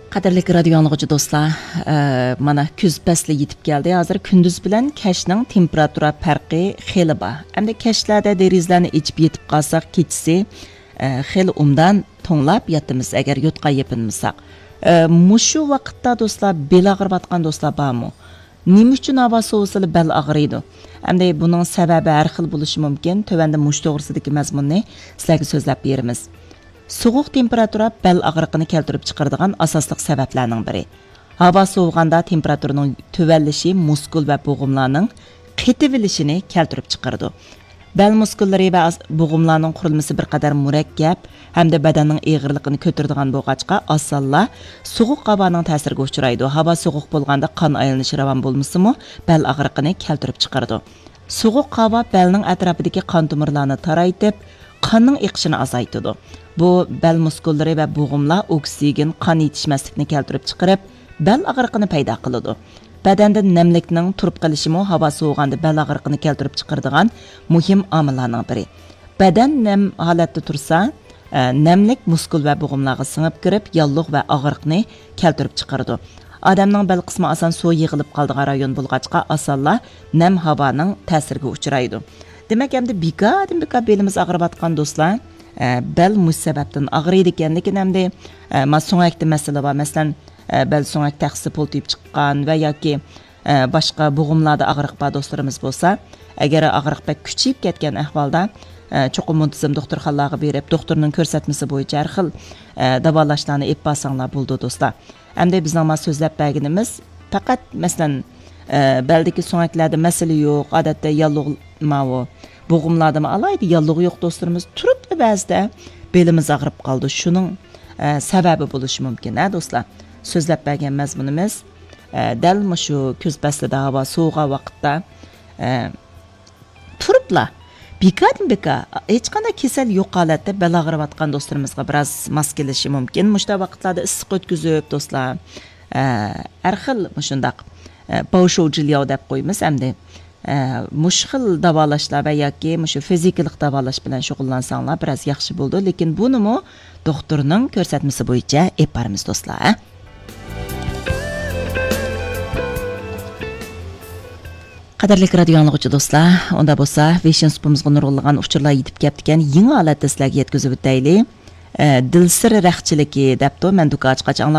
Qadrli radio anlıqçı dostlar, mana küz fasli yetib keldi. Hazır gündüz bilan kechning temperatura farqi xeli bor. Hamda kechlarda derizlarni ichib yetib qolsak, kechisi xeli umdan tonglab yatimiz agar yotqa yepinmisak. Mushu vaqtda dostlar bel og'ribatgan dostlar bormi? Nima uchun havo sovusili bel og'riydi? Hamda buning sababi har xil bo'lishi mumkin. Tövəndə mush to'g'risidagi mazmunni sizlarga so'zlab beramiz. Soğuq temperatura bel ağrıqını keltirib chiqaradigan asosli sabablarning biri. Havo sovuganda temperaturaning tövəllishi muskul va bo'g'imlarning qetivilishini keltirib chiqaradi. Bel muskullari va bo'g'imlarning qurilmasi bir qadar murakkab hamda badanning eg'irligini ko'taradigan bo'lg'achqa osonla sovuq havoning ta'siriga uchraydi. Havo sovuq bo'lganda qon aylanishi ravon bo'lmasimi, bel og'riqini keltirib chiqaradi. Sovuq havo belning atrofidagi qon tomirlarni taraytib, qonning eqishini azaytadi. Bu bel muskullari va bo'g'imlar oksigen qon yetishmaslikni keltirib chiqarib, bel og'riqini paydo qiladi. Badanda namlikning turib qolishimi havo sovuganda bel og'riqini keltirib chiqaradigan muhim omillarning biri. Badan nam holatda tursa, namlik muskul va bo'g'imlarga singib kirib, yalliq va og'riqni keltirib chiqaradi. Odamning bel qismi asan suv yig'ilib qoldigan rayon bo'lg'achqa osonla nam havoning ta'siriga uchraydi. Demak, endi bika belimiz og'ribatgan do'stlar, bel mush sababdan og'riydi ekan, lekin endi so'ngakda masala bor. Masalan, bel so'ngak taqsi poltib chiqqan va yoki boshqa bo'g'imlarda og'riq bor do'stlarimiz bo'lsa, agar og'riq bak kuchayib ketgan ahvolda cho'qim muntazam doktorxonalarga berib, doktorning ko'rsatmasi bo'yicha har xil davolashlarni olib borsanglar bo'ldi do'stlar. Endi bizning so'zlab berganimiz faqat masalan beldagi so'ngaklarda masala yo'q, odatda yallig'mavo bo'g'imlarda alaydi, yallig'i yo'q do'stlarimiz turibdi ba'zida belimiz og'rib qoldi. Shuning sababi bo'lishi mumkin, do'stlar. So'zlab bergan mazmunimiz dal shu kuz faslida havo sovuq vaqtda turiblar. Bika hech qanday kasal yo'q holatda bel og'ribatgan do'stlarimizga biroz mos kelishi mumkin. Mushta vaqtlarda issiq o'tkazib do'stlar, har xil shundaq boshovchilik deb qo'yamiz hamda mushxil davolashlar va yoki mushu fizikalik davolash bilan shug'ullansanglar biroz yaxshi bo'ldi, lekin bunimi doktorning ko'rsatmasi bo'yicha olib boramiz do'stlar. Qadrli radio anlıqçı do'stlar, onda bo'lsa Vision supimizga nurg'ulgan uchurlar yetib kelgan yangi holatda sizlarga yetkazib o'taylik. Dilsir raqchiligi debdi, men duka ochqach